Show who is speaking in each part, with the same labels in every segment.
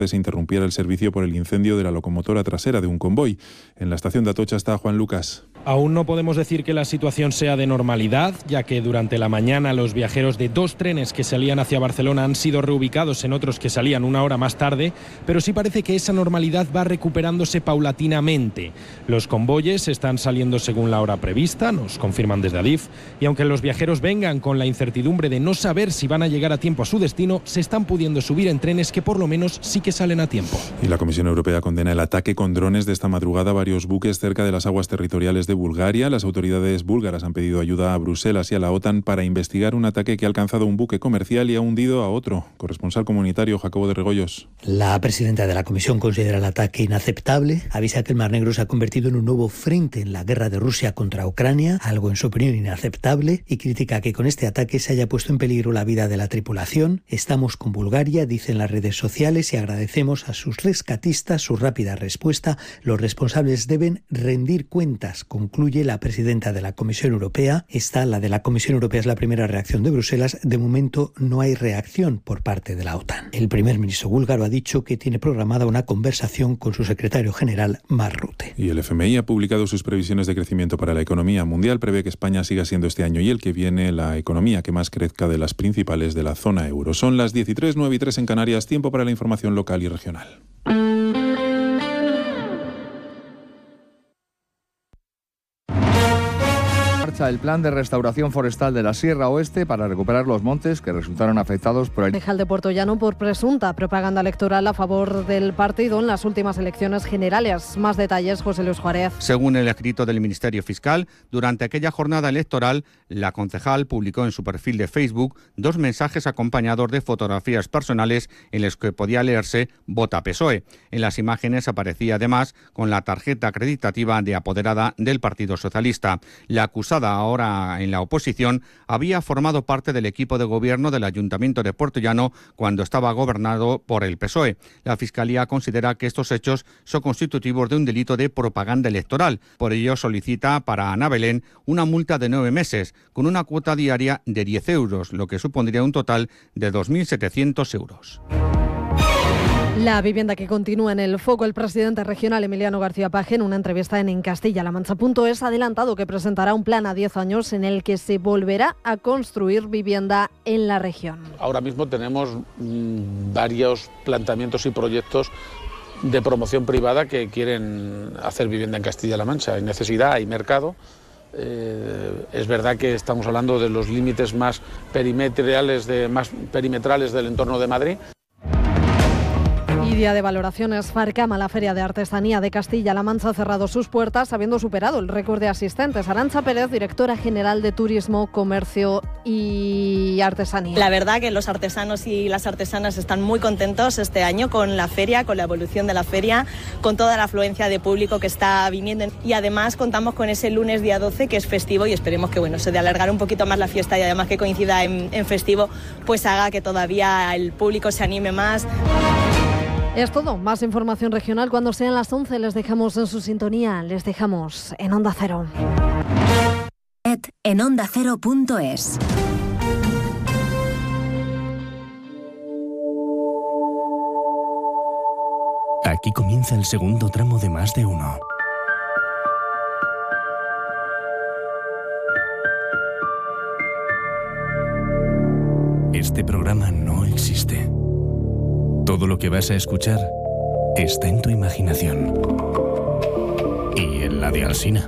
Speaker 1: se interrumpiera el servicio por el incendio de la locomotora trasera de un convoy. En la estación de Atocha está Juan Lucas.
Speaker 2: Aún no podemos decir que la situación sea de normalidad, ya que durante la mañana los viajeros de 2 trenes que salían hacia Barcelona han sido reubicados en otros que salían una hora más tarde, pero sí parece que esa normalidad va recuperándose paulatinamente. Los convoyes están saliendo según la hora prevista, nos confirman desde Adif, y aunque los viajeros vengan con la incertidumbre de no saber si van a llegar a tiempo a su destino, se están pudiendo subir en trenes que por lo menos sí que salen a tiempo.
Speaker 1: Y la Comisión Europea condena el ataque con drones de esta madrugada a varios buques cerca de las aguas territoriales de Bulgaria. Las autoridades búlgaras han pedido ayuda a Bruselas y a la OTAN para investigar un ataque que ha alcanzado un buque comercial y ha hundido a otro. Corresponsal comunitario Jacobo de Regoyos.
Speaker 3: La presidenta de la Comisión considera el ataque inaceptable, avisa que el Mar Negro se ha convertido en un nuevo frente en la guerra de Rusia contra Ucrania, algo en su opinión inaceptable, y critica que con este ataque se haya puesto en peligro la vida de la tripulación. Estamos con Bulgaria, dicen las redes sociales, y agradecemos a sus rescatistas su rápida respuesta. Los responsables deben rendir cuentas, concluye la presidenta de la Comisión Europea. La de la Comisión Europea es la primera reacción de Bruselas. De momento no hay reacción por parte de la OTAN. El primer ministro búlgaro ha dicho que tiene programada una conversación con su secretario general, Mark Rutte.
Speaker 1: Y el FMI ha publicado sus previsiones de crecimiento para la economía mundial. Prevé que España siga siendo este año y el que viene la economía que más crezca de las principales de la zona euro. Son las 10:03, 9:03 en Canarias. Tiempo para la información local y regional.
Speaker 4: El plan de restauración forestal de la Sierra Oeste para recuperar los montes que resultaron afectados por el
Speaker 5: concejal de Puertollano por presunta propaganda electoral a favor del partido en las últimas elecciones generales. Más detalles, José Luis Juárez.
Speaker 6: Según el escrito del Ministerio Fiscal, durante aquella jornada electoral, la concejal publicó en su perfil de Facebook 2 mensajes acompañados de fotografías personales en los que podía leerse "Vota PSOE". En las imágenes aparecía además con la tarjeta acreditativa de apoderada del Partido Socialista. La acusada, ahora en la oposición, había formado parte del equipo de gobierno del Ayuntamiento de Puertollano cuando estaba gobernado por el PSOE. La Fiscalía considera que estos hechos son constitutivos de un delito de propaganda electoral. Por ello solicita para Ana Belén una multa de 9 meses, con una cuota diaria de 10 euros, lo que supondría un total de 2.700 euros.
Speaker 5: La vivienda que continúa en el foco. El presidente regional Emiliano García Paje, en una entrevista en Castilla-La Mancha.es, ha adelantado que presentará un plan a 10 años en el que se volverá a construir vivienda en la región.
Speaker 7: Ahora mismo tenemos varios planteamientos y proyectos de promoción privada que quieren hacer vivienda en Castilla-La Mancha. Hay necesidad, hay mercado. Es verdad que estamos hablando de los límites más perimetrales del entorno de Madrid.
Speaker 5: Y día de valoraciones. Farcama, la Feria de Artesanía de Castilla-La Mancha, ha cerrado sus puertas habiendo superado el récord de asistentes. Arantxa Pérez, directora general de Turismo, Comercio y Artesanía.
Speaker 8: La verdad que los artesanos y las artesanas están muy contentos este año con la feria, con la evolución de la feria, con toda la afluencia de público que está viniendo. Y además contamos con ese lunes día 12 que es festivo y esperemos que se de alargar un poquito más la fiesta y además que coincida en festivo, pues haga que todavía el público se anime más.
Speaker 5: Es todo. Más información regional cuando sean las 11. Les dejamos en su sintonía. Les dejamos en Onda Cero.
Speaker 9: En ondacero.es.
Speaker 10: Aquí comienza el segundo tramo de Más de Uno. Este programa no existe. Todo lo que vas a escuchar está en tu imaginación y en la de Alsina.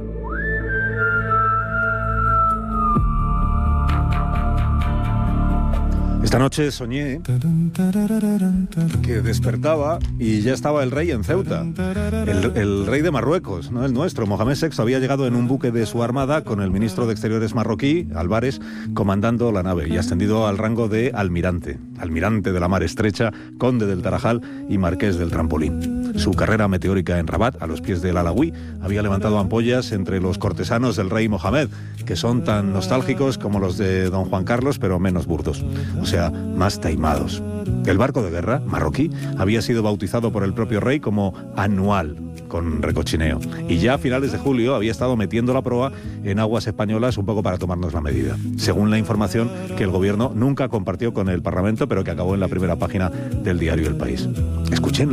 Speaker 11: Esta noche soñé que despertaba y ya estaba el rey en Ceuta, el rey de Marruecos, ¿no? El nuestro. Mohamed VI había llegado en un buque de su armada con el ministro de Exteriores marroquí, Álvarez, comandando la nave y ascendido al rango de almirante de la Mar Estrecha, conde del Tarajal y marqués del Trampolín. Su carrera meteórica en Rabat, a los pies del Alauí, había levantado ampollas entre los cortesanos del rey Mohamed, que son tan nostálgicos como los de don Juan Carlos, pero menos burdos, o sea, más taimados. El barco de guerra marroquí había sido bautizado por el propio rey como Annual, con recochineo. Y ya a finales de julio había estado metiendo la proa en aguas españolas un poco para tomarnos la medida. Según la información que el gobierno nunca compartió con el Parlamento, pero que acabó en la primera página del diario El País. Escuchen